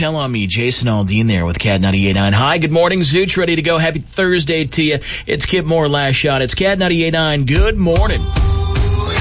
Tell on Me, Jason Aldean there with Cat 98.9. Hi, good morning, Zooch. Ready to go. Happy Thursday to you. It's Kip Moore, Last Shot. It's Cat 98.9. Good morning.